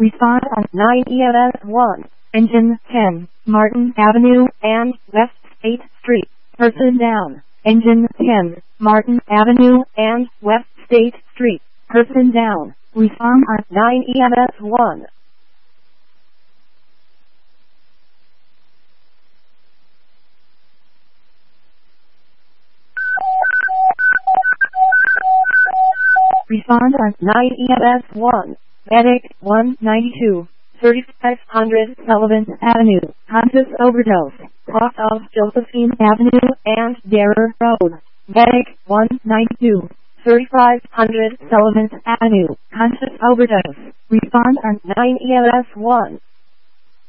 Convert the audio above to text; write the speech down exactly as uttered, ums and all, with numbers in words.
Respond on nine E M S one. Engine ten, Martin Avenue and West State Street. Person down. Engine ten, Martin Avenue and West State Street. Person down. Respond on nine E M S one. Respond on nine E M S one. Medic one ninety-two, thirty-five hundred Sullivan Avenue, conscious overdose, cross of Josephine Avenue and Darrer Road. Medic one ninety-two, thirty-five hundred Sullivan Avenue, conscious overdose. Respond on nine E M S one.